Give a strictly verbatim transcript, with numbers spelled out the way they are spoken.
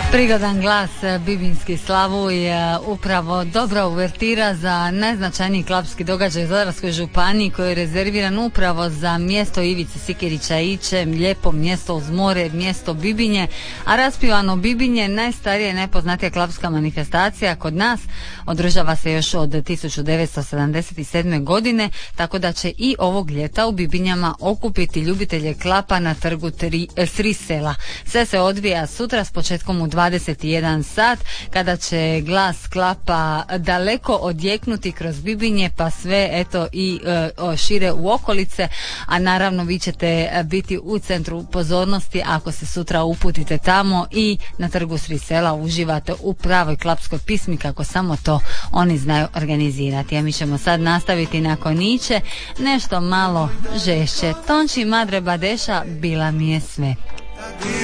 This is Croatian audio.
Prigodan glas Bibinski Slavuj, upravo dobra uvertira za najznačajniji klapski događaj u Zadarskoj županiji koji je rezerviran upravo za mjesto Ivice Sikirića Iće, lijepo mjesto uz more, mjesto Bibinje, a raspivano Bibinje, najstarija i najpoznatija klapska manifestacija kod nas, održava se još od tisuću devetsto sedamdeset sedme. godine, tako da će i ovog ljeta u Bibinjama okupiti ljubitelje klapa na trgu tri, tri sela. Sve se odvija sutra s početkom u dvadeset jedan sat, kada će glas klapa daleko odjeknuti kroz Bibinje pa sve eto i e, šire u okolice, a naravno vi ćete biti u centru pozornosti ako se sutra uputite tamo i na trgu Sri sela uživate u pravoj klapskoj pismi kako samo to oni znaju organizirati. A mi ćemo sad nastaviti nakon Iće nešto malo žešće. Tonči Madre Badeša, bila mi je sve.